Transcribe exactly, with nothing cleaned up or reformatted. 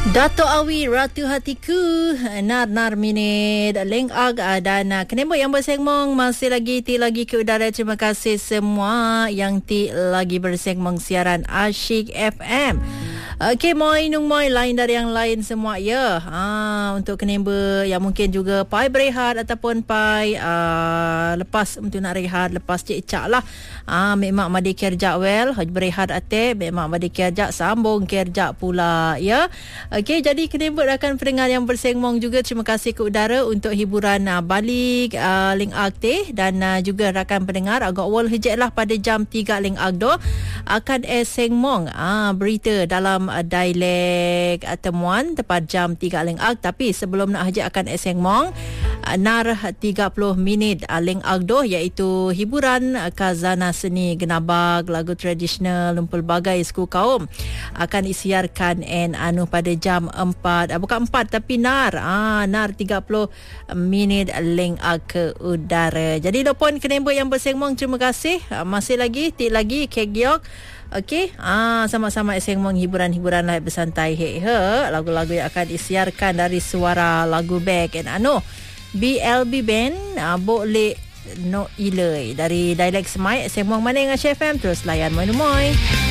Dato' Awi Ratu Hatiku Nar Nar Minit Leng Ag dan kenembok yang bersengmong masih lagi ti lagi ke udara. Terima kasih semua yang ti lagi bersengmong siaran Asyik F M. Okey, moi nung moi lain dari yang lain semua ya. Ha, untuk kenemba yang mungkin juga pai berehat ataupun pai uh, lepas untuk nak rehat lepas cek-cak lah. Ah, ha, mek mak madi kerja well, haj berehat ate, mek mak madi kerja sambung kerja pula ya. Okey, jadi kenemba rakan pendengar yang bersengmong juga terima kasih ke udara untuk hiburan uh, balik uh, Ling Ag teh dan uh, juga rakan pendengar agak awal hejek lah pada jam tiga Ling Ag do akan esengmong ah uh, berita dalam uh, dialek uh, temuan tepat jam tiga Ling Ag. Tapi sebelum nak hejek akan esengmong uh, nar tiga puluh minit uh, Ling Ag do iaitu hiburan uh, khazanah seni genabag lagu tradisional lumpul bagai suku kaum akan disiarkan en anu pada jam empat, uh, bukan empat tapi nar ah nar tiga puluh minit Ling Ag ke udara. Jadi lopon kenemba yang bersengmong terima kasih. Uh, masih lagi tik lagi kek giok. Okey, ah sama-sama sengmong hiburan-hiburan live bersantai he he lagu-lagu yang akan disiarkan dari suara lagu back and anu B L B band uh, boleh no ilai dari dialek semai sengmong mana dengan F M terus layan moi moi.